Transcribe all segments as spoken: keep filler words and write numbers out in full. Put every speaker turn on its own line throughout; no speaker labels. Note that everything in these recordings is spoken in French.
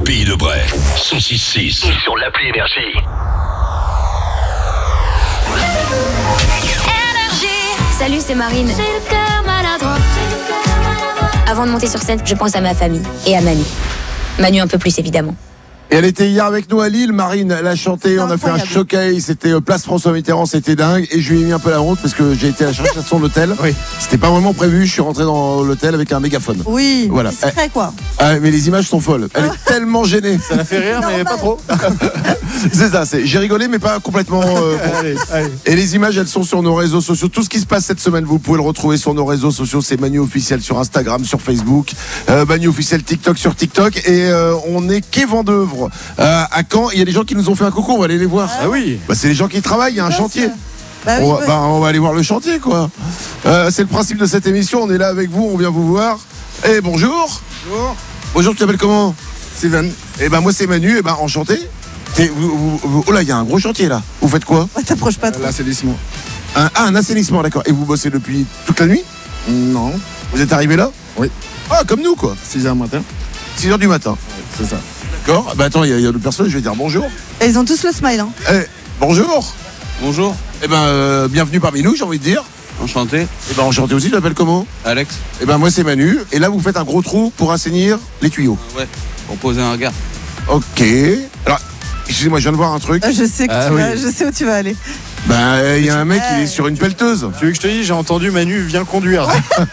Pays de Bray, cent six six. Et sur l'appli Énergie.
Salut, c'est Marine. J'ai le cœur maladroit. Avant de monter sur scène, je pense à ma famille et à Manu. Manu un peu plus, évidemment.
Et elle était hier avec nous à Lille, Marine, elle a chanté, on a fait un showcase, c'était euh, place François Mitterrand, c'était dingue, et je lui ai mis un peu la honte parce que j'ai été à la chercher à son hôtel. Oui. C'était pas vraiment prévu, je suis rentré dans l'hôtel avec un mégaphone.
Oui,
voilà.
discret quoi.
Ah, mais les images sont folles, elle est tellement gênée.
Ça l'a fait rire, mais pas trop.
C'est ça, c'est, j'ai rigolé mais pas complètement. Euh, bon. allez, allez. Et les images, elles sont sur nos réseaux sociaux. Tout ce qui se passe cette semaine, vous pouvez le retrouver sur nos réseaux sociaux. C'est Manu officiel sur Instagram, sur Facebook, euh, Manu officiel TikTok sur TikTok, et euh, on est quai Vendœuvre. Euh, à Caen, il y a des gens qui nous ont fait un coucou, on va aller les voir.
Ah oui.
Bah, c'est les gens qui travaillent, il y a un
Bien
chantier.
Bah oui,
on, va,
ouais.
bah, on va aller voir le chantier, quoi. Euh, c'est le principe de cette émission, on est là avec vous, on vient vous voir. Et bonjour.
Bonjour.
Bonjour, tu t'appelles comment?
Steven.
Et ben moi c'est Manu, et ben enchanté. Et vous, vous, vous- oh là, il y a un gros chantier là. Vous faites quoi?
Ouais, t'approches pas trop.
L'assainissement.
un, Ah, un assainissement, d'accord. Et vous bossez depuis toute la nuit?
Non.
Vous êtes arrivé là?
Oui.
Ah, comme nous, quoi.
six heures matin.
six heures du matin.
C'est ça.
D'accord. Bah attends, il y a, il y a d'autres personnes, je vais dire bonjour.
Et ils ont tous le smile. Hein.
Eh, bonjour.
Bonjour,
Eh ben, euh, bienvenue parmi nous, j'ai envie de dire.
enchanté,
Eh ben, enchanté aussi, tu t'appelles comment?
Alex.
Eh ben, moi c'est Manu. Et là, vous faites un gros trou pour assainir les tuyaux.
Ouais, pour poser un regard.
Ok. Alors, excusez-moi, je viens de voir un truc.
Ah, je sais que
Ah
tu
oui.
vas, je sais où tu vas aller.
Ben, il y a un mec, il est sur une pelleteuse.
Tu veux que je te dise, j'ai entendu Manu vient conduire.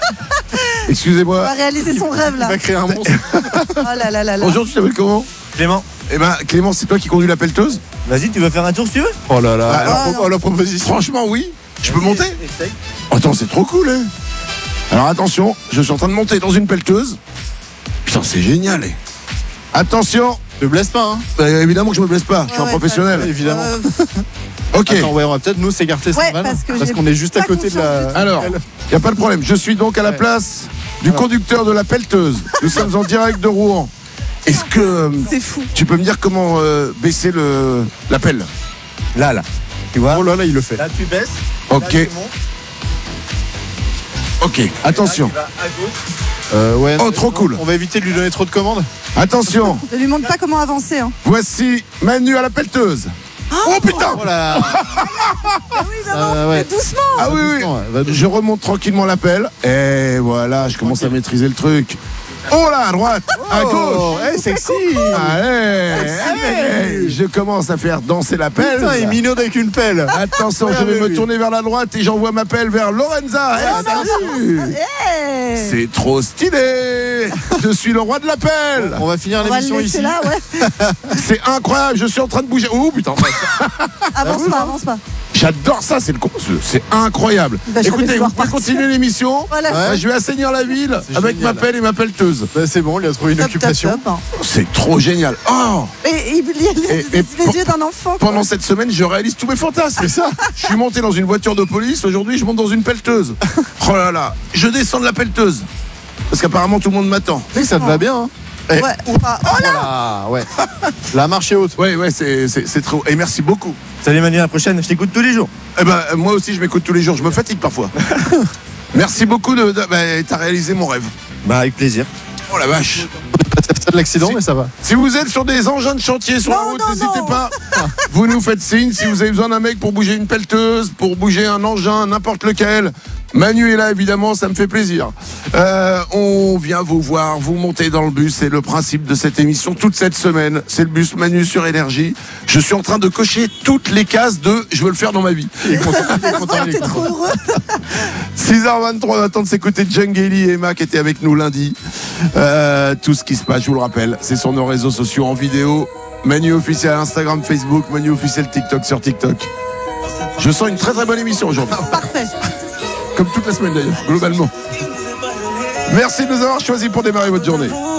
On
Excusez-moi.
va réaliser son rêve
Il
là.
va créer un monstre.
Oh là là là là.
Bonjour, tu t'appelles comment?
Clément,
Eh ben, Clément, c'est toi qui conduis la pelleteuse?
vas-y, tu veux faire un tour si tu veux?
Oh là là.
Ah,
Alors,
non.
oh, la proposition.
Franchement, oui. Je peux monter?
Essaye.
Attends, c'est trop cool, hein. Alors attention, je suis en train de monter dans une pelleteuse. Putain, c'est génial, eh. Attention.
Ne blesse pas, hein.
Bah, évidemment que je me blesse pas, je suis
Ouais,
un
ouais,
professionnel.
Évidemment.
Euh,
Ok.
Attends, ouais, on va peut-être nous s'écarter
Ouais,
sans vanne,
parce que
parce
j'ai
qu'on est juste à
pas
côté de la.
confiance
Alors, il y a pas de problème. Je suis donc à la
Ouais.
place du
Alors.
conducteur de la pelleteuse. Nous sommes en direct de Rouen. Est-ce que euh,
c'est fou.
tu peux me dire comment euh, baisser le la pelle?
Là, là. Tu vois?
Oh là là, il le fait.
Là, tu baisses.
Ok.
Là, tu montes.
Ok. Attention.
Là, tu vas à gauche.
Euh, ouais.
Oh, trop cool.
On va éviter de lui donner trop de commandes.
Attention.
Ne lui montre pas comment avancer. Hein.
Voici Manu à la pelleteuse. Oh putain.
Oh là là.
Ah oui, non, non,
Euh, ouais.
doucement.
Ah oui, oui.
Doucement, ouais, va doucement.
Je remonte tranquillement la pelle. Et voilà, je commence à maîtriser le truc. Oh là, à droite, à
Oh,
gauche.
hey, sexy.
Allez, allez. Je commence à faire danser la pelle.
Putain, il minaude avec une pelle.
Attention,
Ouais,
je vais
oui,
me
oui.
tourner vers la droite et j'envoie ma pelle vers Lorenza. Eh, salut.
Hey.
C'est trop stylé. Je suis le roi de la pelle.
On va finir
On va le
l'émission
laisser
ici.
là, ouais.
C'est incroyable, je suis en train de bouger. Oh putain.
Avance pas, avance pas.
J'adore ça, c'est le con, c'est incroyable.
Bah, j'allais
Écoutez,
devoir
vous pouvez
partir.
continuer l'émission.
Voilà.
Bah, je vais assainir la ville
C'est
avec
génial.
ma pelle et ma pelleteuse.
Bah, c'est bon, il a trouvé une
Top, top,
occupation.
top, hein.
C'est trop génial. Oh,
Et il il y a les,
Et-
les-
et
les
pour-
yeux d'un enfant. quoi.
pendant cette semaine, je réalise tous mes fantasmes. C'est ça. Je suis monté dans une voiture de police. Aujourd'hui, je monte dans une pelleteuse. Oh là là, je descends de la pelleteuse parce qu'apparemment tout le monde m'attend.
Oui, ça te va bien, hein.
Eh,
Ouais, ou pas. Oh là.
Ah, ouais. La marche est haute.
Ouais, ouais, c'est c'est- c'est trop. Et merci beaucoup.
Salut Manu, à la prochaine. Je t'écoute tous les jours.
Eh ben, euh, moi aussi, je m'écoute tous les jours. Je me fatigue parfois. Merci beaucoup. De, de- bah, t'as réalisé mon rêve.
Bah, avec plaisir.
Oh la vache.
C'est de l'accident,
Si-
mais ça va.
Si vous êtes sur des engins de chantier sur la
Non,
route,
non,
n'hésitez
non.
pas. Vous nous faites signe si vous avez besoin d'un mec pour bouger une pelleteuse, pour bouger un engin, n'importe lequel. Manu est là, évidemment, ça me fait plaisir. Euh, on vient vous voir, vous montez dans le bus. C'est le principe de cette émission toute cette semaine. C'est le bus Manu sur Énergie. Je suis en train de cocher toutes les cases de je veux le faire dans ma vie.
Il est content, il est content, il est
T'es
content.
trop heureux.
six heures vingt-trois, on attend de s'écouter Djangeli et Emma qui étaient avec nous lundi. Euh, tout ce qui se passe, je vous le rappelle, c'est sur nos réseaux sociaux en vidéo. Manu officiel Instagram, Facebook, Manu officiel TikTok sur TikTok. Je sens une très très bonne émission aujourd'hui.
Parfait.
Comme toute la semaine d'ailleurs, globalement. Merci de nous avoir choisis pour démarrer votre journée.